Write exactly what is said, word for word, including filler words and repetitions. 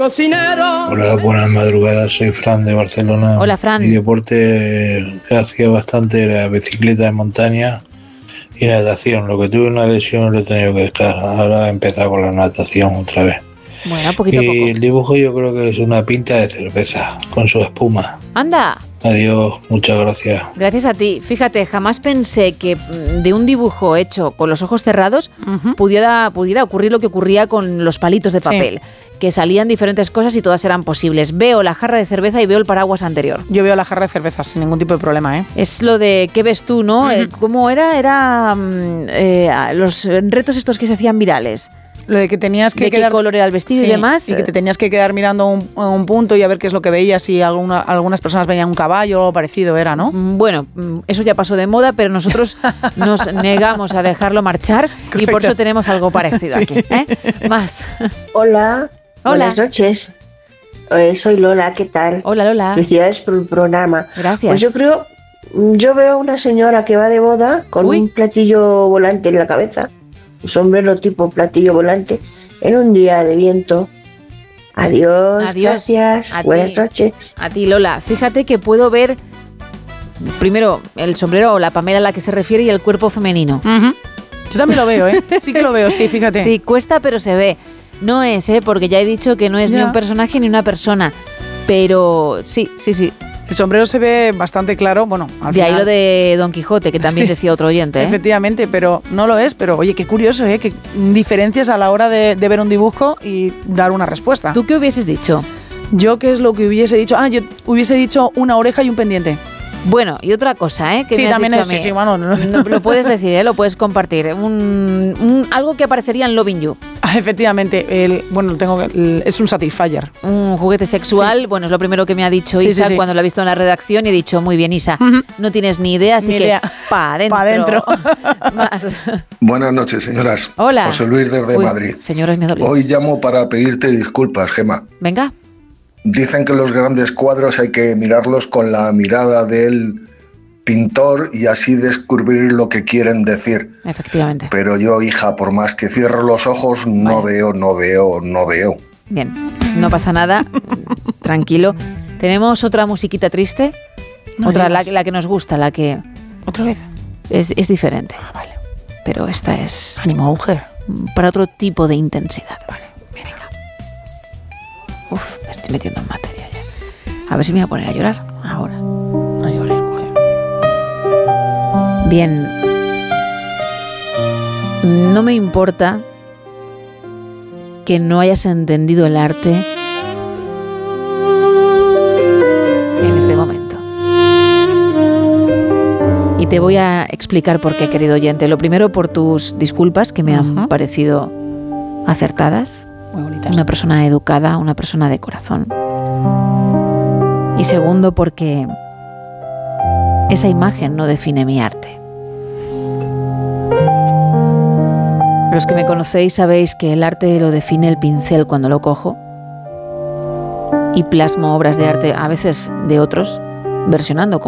Cocinero. Hola, buenas madrugadas, soy Fran de Barcelona. Hola, Fran. Mi deporte que hacía bastante era bicicleta de montaña y natación. Lo que tuve una lesión lo he tenido que dejar. Ahora he empezado con la natación otra vez. Bueno, poquito a Y poco. el dibujo yo creo que es una pinta de cerveza con su espuma. Anda. Adiós, muchas gracias. Gracias a ti. Fíjate, jamás pensé que de un dibujo hecho con los ojos cerrados uh-huh. pudiera, pudiera ocurrir lo que ocurría con los palitos de papel. Sí. Que salían diferentes cosas y todas eran posibles. Veo la jarra de cerveza y veo el paraguas anterior. Yo veo la jarra de cerveza sin ningún tipo de problema, ¿eh? Es lo de ¿qué ves tú, no? Uh-huh. ¿Cómo era? Era eh, los retos estos que se hacían virales. Lo de que tenías que de quedar... qué color era el vestido sí, y demás. Y que te tenías que quedar mirando un, un punto y a ver qué es lo que veías. Y alguna, algunas personas veían un caballo o parecido, era, ¿no? Bueno, eso ya pasó de moda, pero nosotros nos negamos a dejarlo marchar. Correcto. Y por eso tenemos algo parecido sí. aquí. ¿eh? Más. Hola. Hola. Buenas noches. Eh, soy Lola, ¿qué tal? Hola, Lola. Felicidades por el programa. Gracias. Pues yo creo, yo veo a una señora que va de boda con Uy. un platillo volante en la cabeza. Un sombrero tipo platillo volante en un día de viento. Adiós, Adiós. Gracias, a buenas ti. noches. A ti, Lola. Fíjate que puedo ver primero el sombrero o la Pamela a la que se refiere y el cuerpo femenino. Uh-huh. Yo también lo veo, ¿eh? Sí que lo veo, sí, fíjate. Sí, cuesta, pero se ve. No es, ¿eh? Porque ya he dicho que no es ya. ni un personaje ni una persona. Pero sí, sí, sí. El sombrero se ve bastante claro, bueno, al de final. ahí lo de Don Quijote, que también sí, decía otro oyente, ¿eh? Efectivamente, pero no lo es, pero oye, qué curioso, ¿eh? Que diferencias a la hora de, de ver un dibujo y dar una respuesta. ¿Tú qué hubieses dicho? Yo, ¿qué es lo que hubiese dicho? Ah, yo hubiese dicho una oreja y un pendiente. Bueno, y otra cosa, ¿eh? Que sí, me has también dicho es, a mí. sí, sí, bueno, no, no, lo puedes decir, ¿eh? Lo puedes compartir. Un, un, algo que aparecería en Loving You. Ah, efectivamente, el, bueno, tengo el, es un Satisfyer. Un juguete sexual, sí. Bueno, es lo primero que me ha dicho sí, Isa sí, sí. cuando lo he visto en la redacción y he dicho, muy bien, Isa, uh-huh. no tienes ni idea, así ni que idea. pa' adentro. Pa' adentro. Buenas noches, señoras. Hola. José Luis desde Uy, Madrid. Señores, me dolió. Hoy llamo para pedirte disculpas, Gema. Venga. Dicen que los grandes cuadros hay que mirarlos con la mirada del pintor y así descubrir lo que quieren decir. Efectivamente. Pero yo, hija, por más que cierro los ojos, no vale. veo, no veo, no veo. Bien, no pasa nada. Tranquilo. ¿Tenemos otra musiquita triste? No, otra, la, la que nos gusta, la que... ¿Otra vez? Es, es diferente. Ah, vale. Pero esta es... Ánimo, mujer. Para otro tipo de intensidad. Vale, venga. Uf, me estoy metiendo en materia ya. A ver si me voy a poner a llorar ahora. A llorar, mujer. Bien. No me importa que no hayas entendido el arte en este momento. Y te voy a explicar por qué, querido oyente. Lo primero, por tus disculpas, que me han uh-huh. parecido acertadas. Muy bonitas. Una persona educada, una persona de corazón. Y segundo, porque esa imagen no define mi arte. Los que me conocéis sabéis que el arte lo define el pincel cuando lo cojo y plasmo obras de arte, a veces de otros, versionando como